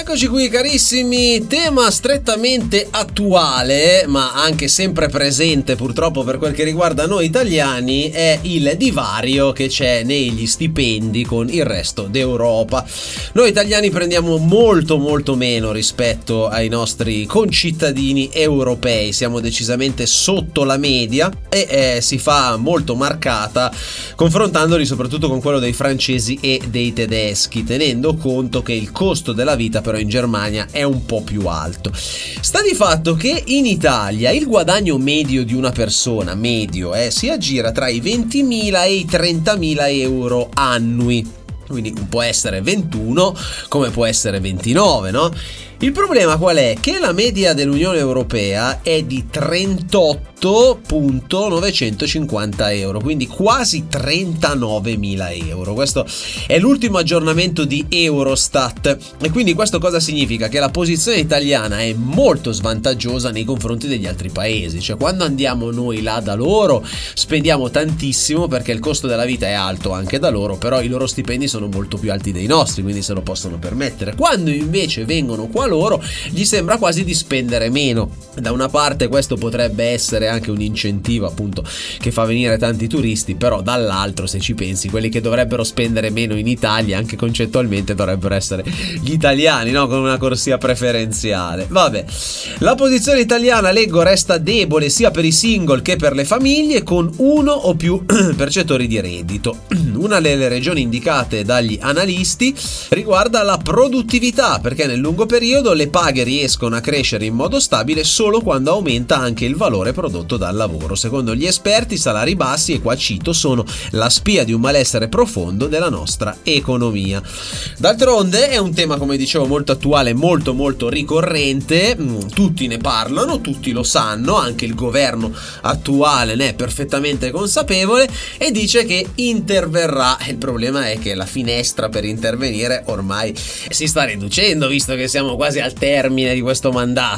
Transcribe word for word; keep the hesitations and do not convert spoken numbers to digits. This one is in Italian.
Eccoci qui carissimi, tema strettamente attuale ma anche sempre presente purtroppo per quel che riguarda noi italiani, è il divario che c'è negli stipendi con il resto d'Europa. Noi italiani prendiamo molto molto meno rispetto ai nostri concittadini europei, siamo decisamente sotto la media e eh, si fa molto marcata confrontandoli soprattutto con quello dei francesi e dei tedeschi, tenendo conto che il costo della vita però in Germania è un po' più alto. Sta di fatto che in Italia il guadagno medio di una persona, medio, eh, si aggira tra i ventimila e i trentamila euro annui. Quindi può essere ventuno come può essere ventinove, no? Il problema qual è? Che la media dell'Unione Europea è di trentotto virgola novecentocinquanta euro, quindi quasi trentanovemila euro. Questo è l'ultimo aggiornamento di Eurostat e quindi questo cosa significa? Che la posizione italiana è molto svantaggiosa nei confronti degli altri paesi, cioè quando andiamo noi là da loro spendiamo tantissimo perché il costo della vita è alto anche da loro, però i loro stipendi sono molto più alti dei nostri, quindi se lo possono permettere. Quando invece vengono qua loro gli sembra quasi di spendere meno. Da una parte questo potrebbe essere anche un incentivo appunto che fa venire tanti turisti, però dall'altro se ci pensi quelli che dovrebbero spendere meno in Italia anche concettualmente dovrebbero essere gli italiani, no? Con una corsia preferenziale. Vabbè, la posizione italiana, leggo, resta debole sia per i single che per le famiglie con uno o più percettori di reddito. Una delle regioni indicate dagli analisti riguarda la produttività, perché nel lungo periodo le paghe riescono a crescere in modo stabile solo quando aumenta anche il valore prodotto dal lavoro. Secondo gli esperti, i salari bassi, e qua cito, sono la spia di un malessere profondo della nostra economia. D'altronde è un tema, come dicevo, molto attuale, molto molto ricorrente, tutti ne parlano, tutti lo sanno, anche il governo attuale ne è perfettamente consapevole e dice che interverrà. Il problema è che la finestra per intervenire ormai si sta riducendo, visto che siamo quasi al termine di questo mandato.